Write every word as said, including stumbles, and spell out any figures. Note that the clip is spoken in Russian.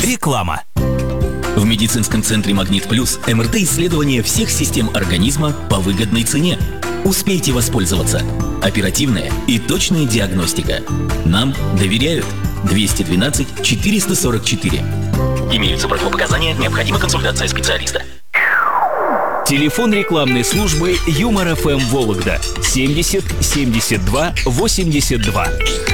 Реклама. В медицинском центре «Магнит Плюс» эм эр тэ-исследование всех систем организма по выгодной цене. Успейте воспользоваться. Оперативная и точная диагностика. Нам доверяют. двести двенадцать четыреста сорок четыре. Имеются противопоказания, необходима консультация специалиста. Телефон рекламной службы Юмор эф эм Вологда семьдесят семьдесят два восемьдесят два.